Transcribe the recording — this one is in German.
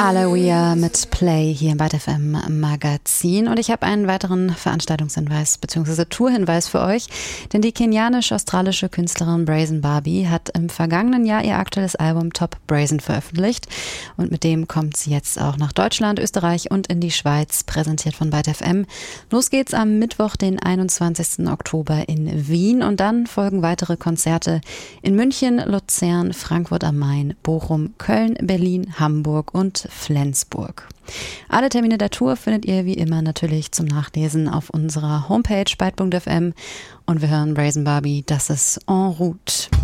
Halleluja mit Play hier im Byte FM Magazin. Und ich habe einen weiteren Veranstaltungshinweis bzw. Tourhinweis für euch. Denn die kenianisch-australische Künstlerin Brazen Barbie hat im vergangenen Jahr ihr aktuelles Album Top Brazen veröffentlicht. Und mit dem kommt sie jetzt auch nach Deutschland, Österreich und in die Schweiz, präsentiert von Byte FM. Los geht's am Mittwoch, den 21. Oktober in Wien. Und dann folgen weitere Konzerte in München, Luzern, Frankfurt am Main, Bochum, Köln, Berlin, Hamburg und Flensburg. Alle Termine der Tour findet ihr wie immer natürlich zum Nachlesen auf unserer Homepage byte.fm und wir hören Brazen Barbie, das ist En route.